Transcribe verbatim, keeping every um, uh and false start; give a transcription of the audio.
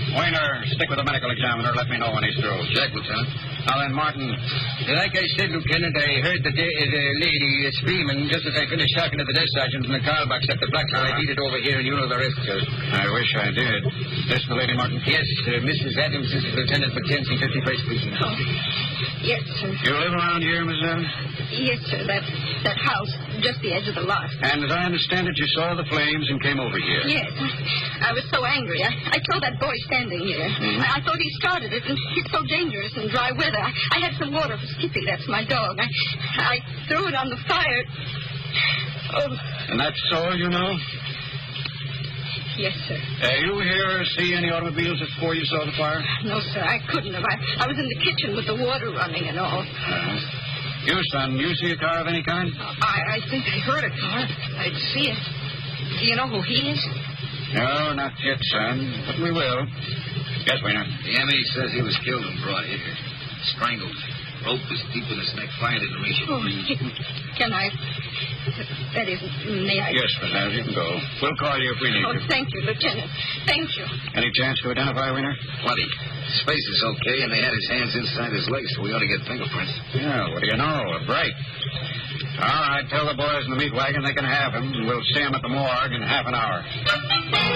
Wainer, stick with the medical examiner. Let me know when he's through. Check, Lieutenant. Now then, Martin. Like I said, Lieutenant, I heard the, da- the lady screaming just as I finished talking to the desk sergeant in the car box at the block, so I beat it over here, and you know the rest, sir. I wish I did. This the lady, Martin? Yes, uh, Missus Adams. This is Lieutenant Mackenzie, fifty-first Precinct. Oh, yes, sir. You live around here, Miss Adams? Yes, sir. That that house, just the edge of the lot. And as I understand it, you saw the flames and came over here. Yes. I, I was so angry. I, I saw that boy standing here. Mm-hmm. I, I thought he started it, and it's so dangerous in dry weather. I, I had some water for Skippy. That's my dog. I, I threw it on the fire. Oh. And that's all you know? Yes, sir. Uh, you hear or see any automobiles before you saw the fire? No, sir. I couldn't have. I, I was in the kitchen with the water running and all. Uh-huh. You, son, you see a car of any kind? I, I think I heard a car. I'd see it. Do you know who he is? No, not yet, son. But we will. Yes, Wainer. The M E says he was killed and brought here. Strangled. Rope was deep in his neck. Fire didn't reach him. Oh, can I? That is, may I? Yes, Miss Adams, you can go. We'll call you if we need Oh, you. thank you, Lieutenant. Thank you. Any chance to identify Wainer? Plenty. His face is okay, and they had his hands inside his legs, so we ought to get fingerprints. Yeah, what do you know? A break. All right, tell the boys in the meat wagon they can have him, and we'll see him at the morgue in half an hour.